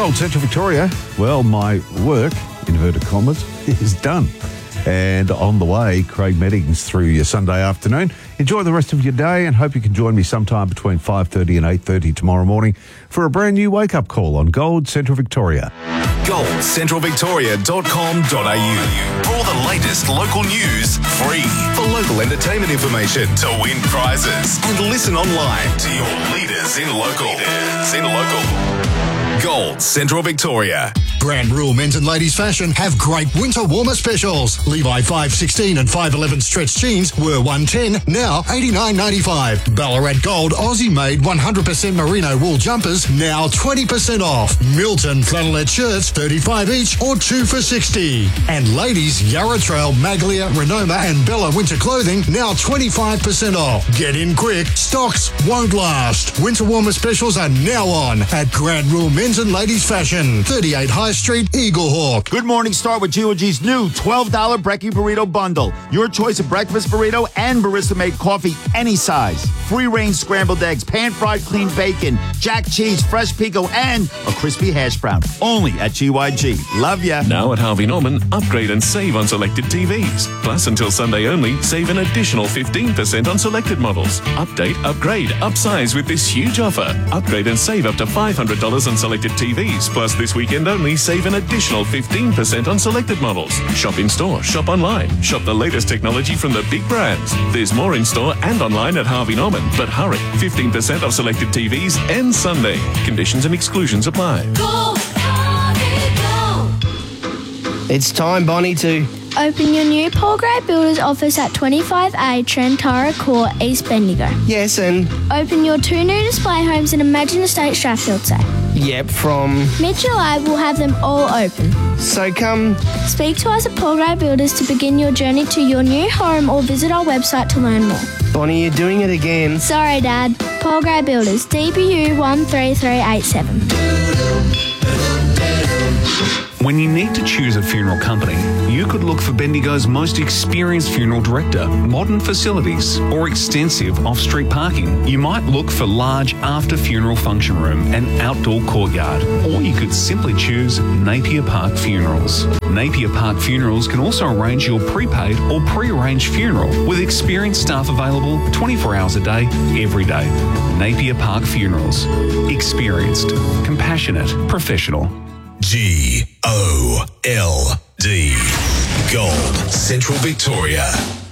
Gold Central Victoria. Well, my work, inverted commas, is done. And on the way, Craig Meddings through your Sunday afternoon. Enjoy the rest of your day and hope you can join me sometime between 5:30 and 8:30 tomorrow morning for a brand new wake-up call on Gold Central Victoria. GoldCentralVictoria.com.au. For all the latest local news, free. For local entertainment information, to win prizes, and listen online to your leaders in local. Gold Central Victoria. Grand Rule Men's and Ladies Fashion have great winter warmer specials. Levi 516 and 511 stretch jeans were $110, now $89.95. Ballarat Gold Aussie-made 100% merino wool jumpers, now 20% off. Milton flannelette shirts, $35 each or 2 for $60. And ladies Yarra Trail, Maglia, Renoma and Bella winter clothing, now 25% off. Get in quick, stocks won't last. Winter warmer specials are now on at Grand Rule Men's and Ladies Fashion, 38 High Street, Eaglehawk. Good morning, start with GOG's new $12 Brekkie Burrito Bundle. Your choice of breakfast burrito and barista-made coffee, any size. Free-range scrambled eggs, pan-fried clean bacon, jack cheese, fresh pico, and a crispy hash brown. Only at GYG. Love ya. Now at Harvey Norman, upgrade and save on selected TVs. Plus, until Sunday only, save an additional 15% on selected models. Update, upgrade, upsize with this huge offer. Upgrade and save up to $500 on selected TVs. Plus, this weekend only, save an additional 15% on selected models. Shop in store, shop online. Shop the latest technology from the big brands. There's more in store and online at Harvey Norman. But hurry, 15% off selected TVs ends Sunday. Conditions and exclusions apply. Go, Harvey, go. It's time, Bonnie, to open your new Paul Gray Builders office at 25A Trentara Court, East Bendigo. Yes, and open your 2 new display homes in Imagine Estate, Strathfield, say. Yep, from mid-July, we'll have them all open. So come speak to us at Paul Gray Builders to begin your journey to your new home or visit our website to learn more. Bonnie, you're doing it again. Sorry, Dad. Paul Gray Builders, DBU 13387. When you need to choose a funeral company, you could look for Bendigo's most experienced funeral director, modern facilities, or extensive off-street parking. You might look for large after-funeral function room and outdoor courtyard, or you could simply choose Napier Park Funerals. Napier Park Funerals can also arrange your prepaid or pre-arranged funeral with experienced staff available 24 hours a day, every day. Napier Park Funerals. Experienced, compassionate, professional. GOLD. Gold Central Victoria.